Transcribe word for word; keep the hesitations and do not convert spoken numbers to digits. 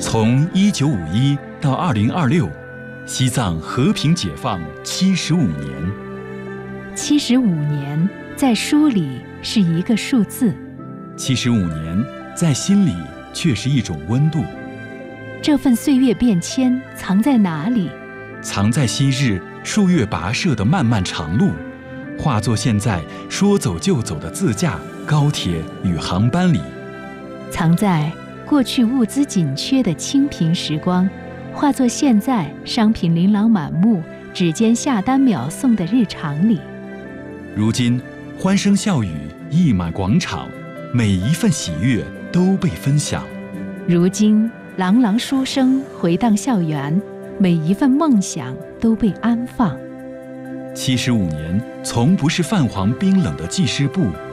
从一九五一到二零二六，西藏和平解放七十五年。 七十五年在书里是一个数字， 七十五年在心里却是一种温度。 这份岁月变迁藏在哪里？ 藏在昔日数月跋涉的漫漫长路，化作现在说走就走的自驾、高铁与航班里。 藏在过去物资紧缺的清贫时光，化作现在商品琳琅满目、指尖下单秒送的日常里。 如今欢声笑语溢满广场，每一份喜悦都被分享。 如今朗朗书声回荡校园，每一份梦想都被安放。 七十五年从不是泛黄冰冷的记事簿，